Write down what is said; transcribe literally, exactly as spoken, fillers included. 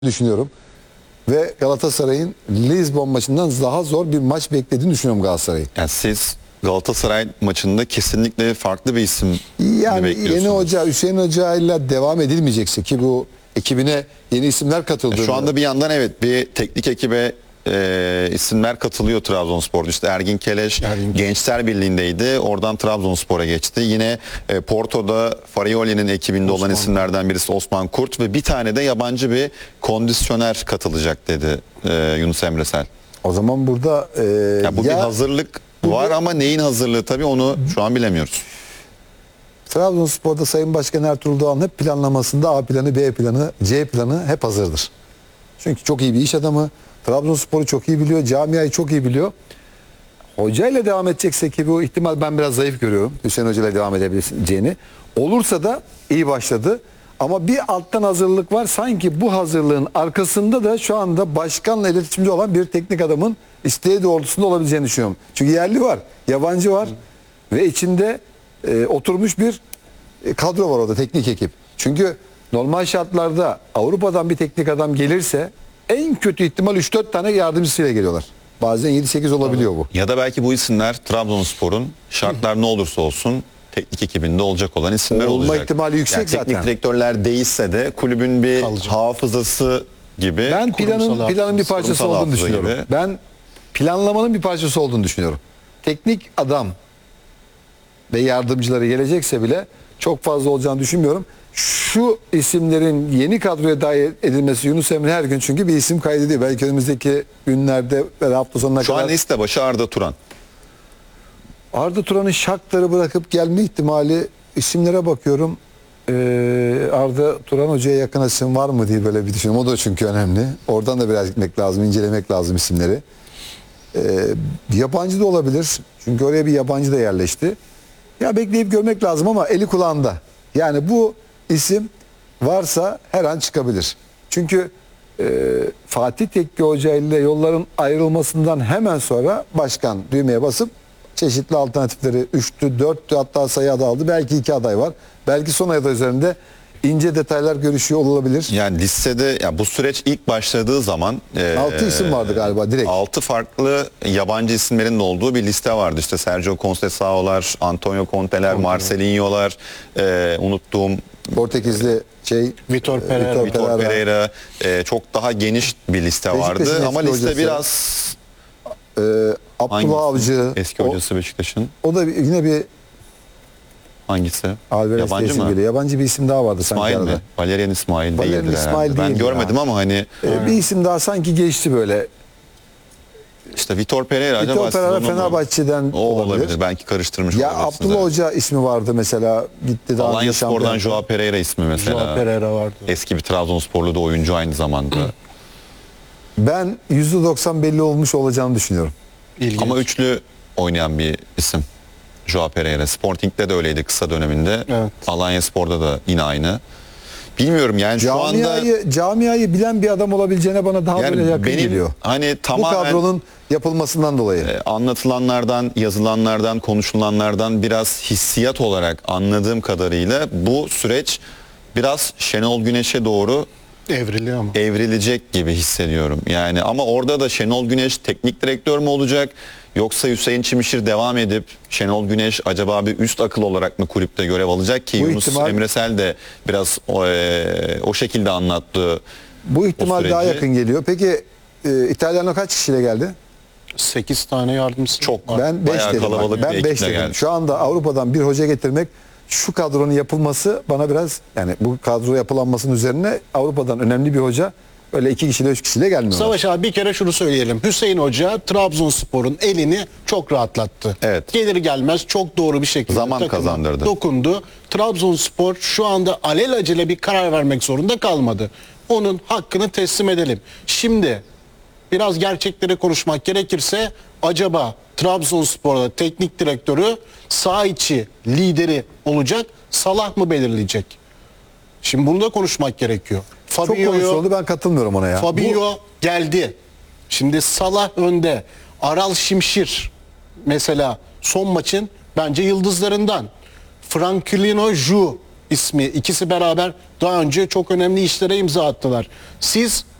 düşünüyorum. Ve Galatasaray'ın Lisbon maçından daha zor bir maç beklediğini düşünüyorum Galatasaray'ın. Yani siz Galatasaray maçında kesinlikle farklı bir isim Yani bekliyorsunuz. yeni hoca Hüseyin Hoca ile devam edilmeyecekse ki bu ekibine yeni isimler katıldı. Şu anda bir yandan evet bir teknik ekibe e, isimler katılıyor Trabzonspor'da. İşte Ergin Keleş Ergin. Gençler Birliği'ndeydi. Oradan Trabzonspor'a geçti. Yine e, Porto'da Farioli'nin ekibinde Osman. olan isimlerden birisi Osman Kurt ve bir tane de yabancı bir kondisyoner katılacak dedi e, Yunus Emresel. O zaman burada e, Ya bu ya bir hazırlık var ama neyin hazırlığı tabii onu şu an bilemiyoruz. Trabzonspor'da Sayın Başkan Ertuğrul Doğan hep planlamasında A planı, B planı, C planı hep hazırdır. Çünkü çok iyi bir iş adamı. Trabzonspor'u çok iyi biliyor. Camiayı çok iyi biliyor. Hoca ile devam edecekse ki bu ihtimal ben biraz zayıf görüyorum. Hüseyin Hoca ile devam edebileceğini. Olursa da iyi başladı. Ama bir alttan hazırlık var. Sanki bu hazırlığın arkasında da şu anda başkanla iletişimci olan bir teknik adamın isteği doğrultusunda olabileceğini düşünüyorum. Çünkü yerli var, yabancı var ve içinde e, oturmuş bir e, kadro var orada, teknik ekip. Çünkü normal şartlarda Avrupa'dan bir teknik adam gelirse en kötü ihtimal üç dört tane yardımcısıyla geliyorlar. Bazen yedi sekiz olabiliyor bu. Ya da belki bu isimler Trabzonspor'un şartlar ne olursa olsun teknik ekibinde olacak olan isimler Olma olacak. ihtimali yüksek yani teknik zaten. direktörler değilse de kulübün bir Kalıcı. hafızası gibi. Ben planın Kurumsal planın bir hafıza, parçası kurumsal olduğunu hafıza düşünüyorum. gibi. Ben planlamanın bir parçası olduğunu düşünüyorum. Teknik adam ve yardımcıları gelecekse bile çok fazla olacağını düşünmüyorum. Şu isimlerin yeni kadroya dahil edilmesi Yunus Emre her gün çünkü bir isim kaydediyor. Belki önümüzdeki günlerde ve hafta sonuna Şu kadar an liste başı Arda Turan. Arda Turan'ın Shakhtar'ı bırakıp gelme ihtimali, isimlere bakıyorum. Ee, Arda Turan Hoca'ya yakın isim var mı diye böyle bir düşünüyorum. O da çünkü önemli. Oradan da biraz gitmek lazım, incelemek lazım isimleri. Ee, yabancı da olabilir. Çünkü oraya bir yabancı da yerleşti. Ya bekleyip görmek lazım ama eli kulağında. Yani bu isim varsa her an çıkabilir. Çünkü e, Fatih Tekke Hoca ile yolların ayrılmasından hemen sonra başkan düğmeye basıp çeşitli alternatifleri üçtü, dörttü hatta sayı adı aldı. Belki iki aday var. Belki son aday üzerinde ince detaylar görüşüyor olabilir. Yani listede ya bu süreç ilk başladığı zaman e, Altı isim vardı galiba direkt. altı farklı yabancı isimlerin de olduğu bir liste vardı. İşte Sergio Conceição'lar, Antonio Conte'ler, Marcelinho'lar, e, unuttuğum Portekizli şey Vitor e, Pereira, Vitor Pereira, e, çok daha geniş bir liste Beşiktaş'ın vardı ama eski liste hocası. biraz e, Abdullah hangisi? Avcı. Eski o, hocası Beşiktaş'ın o da yine bir hangisi? Alvarez Yabancı isim mı? geliyor. Yabancı bir isim daha vardı İsmail sanki mi? arada. Valerian İsmail Valerian değildir İsmail herhalde. Ben değildir görmedim ha. ama hani E, bir isim daha sanki geçti böyle. işte Vitor Pereira acaba Vitor siz Pereira onu mu- Fenerbahçe'den o olabilir. olabilir. Belki karıştırmış Ya olabilirsiniz. Abdullah Hoca ismi vardı mesela. Gitti daha önce Alanya Spor'dan şampiyon. Joao Pereira ismi mesela. Joao Pereira vardı. Eski bir Trabzonsporlu da oyuncu aynı zamanda. Ben yüzde doksan belli olmuş olacağını düşünüyorum. İlginç. Ama üçlü oynayan bir isim. Joao Pereira. Sporting'de de öyleydi kısa döneminde. Evet. Alanya Spor'da da yine aynı. Bilmiyorum yani şu anda Camiayı, camiayı bilen bir adam olabileceğine bana daha yani böyle yakın benim geliyor. hani Bu tamamen kadronun yapılmasından dolayı. e, anlatılanlardan, yazılanlardan, konuşulanlardan biraz hissiyat olarak anladığım kadarıyla bu süreç biraz Şenol Güneş'e doğru Evriliyor ama. evrilecek gibi hissediyorum. Yani ama orada da Şenol Güneş teknik direktör mü olacak yoksa Hüseyin Çimişir devam edip Şenol Güneş acaba bir üst akıl olarak mı kulüpte görev alacak ki Bu Yunus ihtimal- Emresel de biraz o, e, o şekilde anlattı. Bu ihtimal o daha süreci. yakın geliyor. Peki e, İtalyan'a kaç kişiyle geldi? sekiz tane yardımcısı Çok. var. Ben beş Bayağı dedim. kalabalık Ben bir beş ekiple dedim. geldi. Şu anda Avrupa'dan bir hoca getirmek şu kadronun yapılması bana biraz yani bu kadro yapılanmasının üzerine Avrupa'dan önemli bir hoca öyle iki kişiyle üç kişiyle gelmiyor. Savaş abi bir kere şunu söyleyelim. Hüseyin Hoca Trabzonspor'un elini çok rahatlattı. Evet. Gelir gelmez çok doğru bir şekilde Zaman takıma kazandırdı. dokundu. Trabzonspor şu anda alelacele bir karar vermek zorunda kalmadı. Onun hakkını teslim edelim. Şimdi biraz gerçekleri konuşmak gerekirse acaba Trabzonspor'da teknik direktörü sağ içi lideri olacak Salah mı belirleyecek? Şimdi bunu da konuşmak gerekiyor. Çok Fabinho'yu konuşuldu, ben katılmıyorum ona ya. Fabinho geldi. Şimdi Salah önde. Aral Şimşir mesela son maçın bence yıldızlarından. Franklino Ju ismi ikisi beraber daha önce çok önemli işlere imza attılar. Siz